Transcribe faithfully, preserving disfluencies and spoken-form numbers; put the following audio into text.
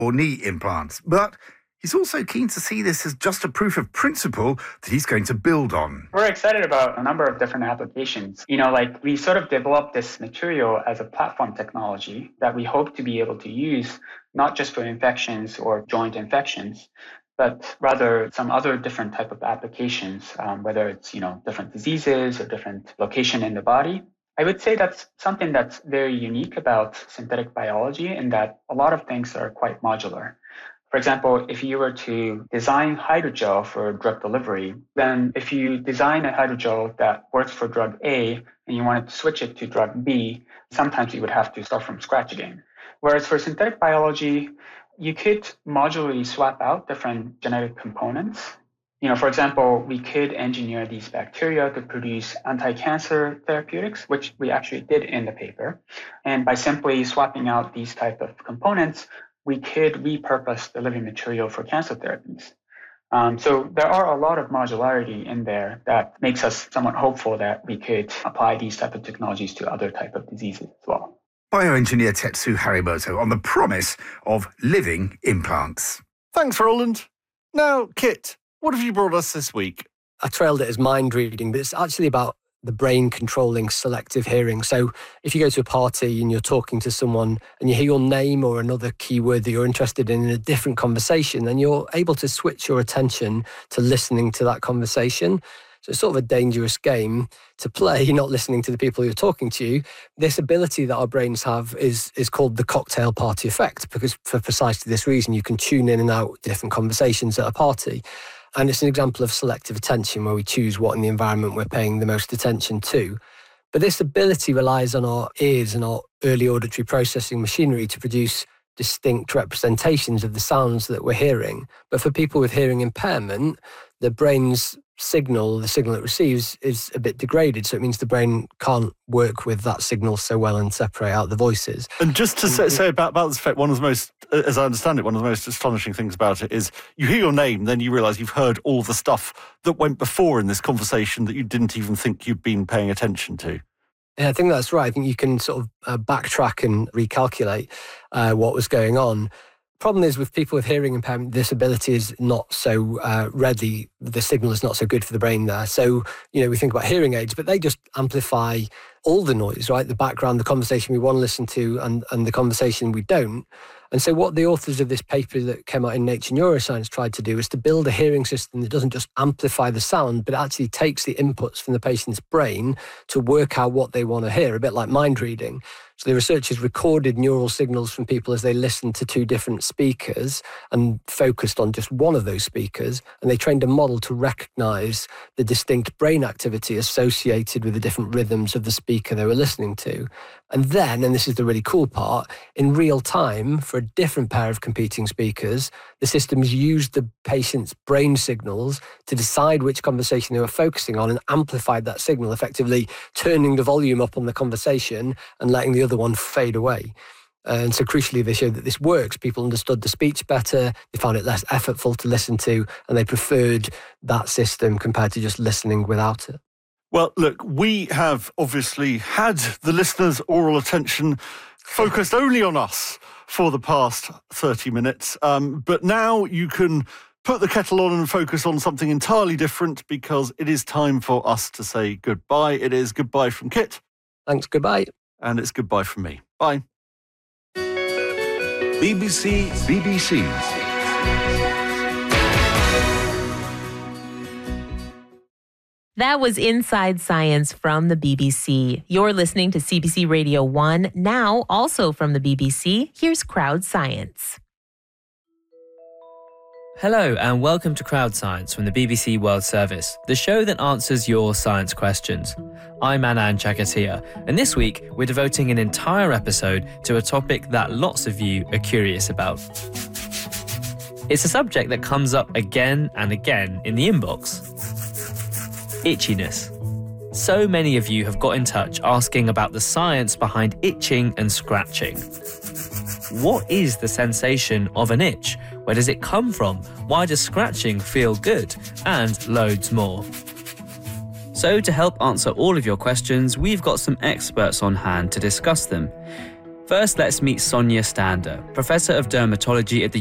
or knee implants. But he's also keen to see this as just a proof of principle that he's going to build on. We're excited about a number of different applications. You know, like we sort of developed this material as a platform technology that we hope to be able to use not just for infections or joint infections, but rather some other different type of applications, um, whether it's, you know, different diseases or different location in the body. I would say that's something that's very unique about synthetic biology in that a lot of things are quite modular. For example, if you were to design hydrogel for drug delivery, then if you design a hydrogel that works for drug A and you wanted to switch it to drug B, sometimes you would have to start from scratch again. Whereas for synthetic biology, you could modularly swap out different genetic components. You know, for example, we could engineer these bacteria to produce anti-cancer therapeutics, which we actually did in the paper. And by simply swapping out these type of components, we could repurpose the living material for cancer therapies. Um, so there are a lot of modularity in there that makes us somewhat hopeful that we could apply these type of technologies to other type of diseases as well. Bioengineer Tetsu Harimoto on the promise of living implants. Thanks, Roland. Now, Kit, what have you brought us this week? I trailed it as mind reading, but it's actually about the brain controlling selective hearing. So if you go to a party and you're talking to someone and you hear your name or another keyword that you're interested in in a different conversation, then you're able to switch your attention to listening to that conversation. So it's sort of a dangerous game to play, not listening to the people who are talking to you. This ability that our brains have is is called the cocktail party effect, because for precisely this reason, you can tune in and out different conversations at a party. And it's an example of selective attention where we choose what in the environment we're paying the most attention to. But this ability relies on our ears and our early auditory processing machinery to produce distinct representations of the sounds that we're hearing. But for people with hearing impairment, the brain's signal, the signal it receives, is a bit degraded. So it means the brain can't work with that signal so well and separate out the voices. And just to say, say about, about this effect, one of the most, as I understand it, one of the most astonishing things about it is you hear your name, then you realise you've heard all the stuff that went before in this conversation that you didn't even think you'd been paying attention to. Yeah, I think that's right. I think you can sort of uh, backtrack and recalculate uh, what was going on. Problem is with people with hearing impairment, this ability is not so uh, ready. The signal is not so good for the brain there. So, you know, we think about hearing aids, but they just amplify all the noise, right? The background, the conversation we want to listen to and, and the conversation we don't. And so what the authors of this paper that came out in Nature Neuroscience tried to do is to build a hearing system that doesn't just amplify the sound, but actually takes the inputs from the patient's brain to work out what they want to hear, a bit like mind reading. So the researchers recorded neural signals from people as they listened to two different speakers and focused on just one of those speakers. And they trained a model to recognize the distinct brain activity associated with the different rhythms of the speaker they were listening to. And then, and this is the really cool part, in real time, for a different pair of competing speakers, the systems used the patient's brain signals to decide which conversation they were focusing on and amplified that signal, effectively turning the volume up on the conversation and letting the other one fade away. And so crucially, they showed that this works. People understood the speech better, they found it less effortful to listen to, and they preferred that system compared to just listening without it. Well, look, we have obviously had the listeners' oral attention focused only on us for the past thirty minutes. Um, but now you can put the kettle on and focus on something entirely different, because it is time for us to say goodbye. It is goodbye from Kit. Thanks, goodbye. And it's goodbye from me. Bye. B B C B B C. That was Inside Science from the B B C. You're listening to C B C Radio one. Now, also from the B B C, here's Crowd Science. Hello and welcome to Crowd Science from the B B C World Service, the show that answers your science questions. I'm Anand Chagatia, and this week we're devoting an entire episode to a topic that lots of you are curious about. It's a subject that comes up again and again in the inbox. Itchiness. So many of you have got in touch asking about the science behind itching and scratching. What is the sensation of an itch? Where does it come from? Why does scratching feel good? And loads more. So to help answer all of your questions, we've got some experts on hand to discuss them. First, let's meet Sonia Stander, Professor of Dermatology at the